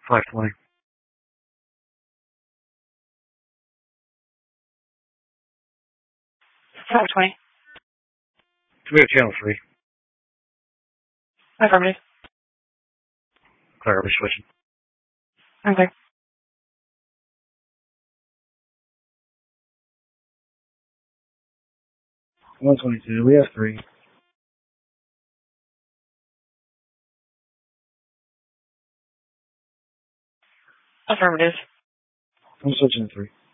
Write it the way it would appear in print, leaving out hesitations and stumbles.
520. 520. We have channel 3. Affirmative. Clear, we're switching. Okay. 122, we have 3. Affirmative. I'm switching to 3.